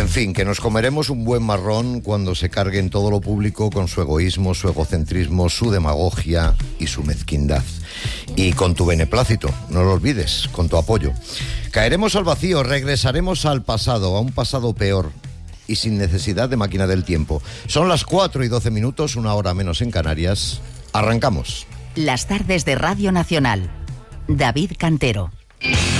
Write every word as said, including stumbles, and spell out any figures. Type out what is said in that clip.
En fin, que nos comeremos un buen marrón cuando se carguen todo lo público con su egoísmo, su egocentrismo, su demagogia y su mezquindad. Y con tu beneplácito, no lo olvides, con tu apoyo. Caeremos al vacío, regresaremos al pasado, a un pasado peor y sin necesidad de máquina del tiempo. Son las cuatro y doce minutos, una hora menos en Canarias. Arrancamos. Las tardes de Radio Nacional. David Cantero.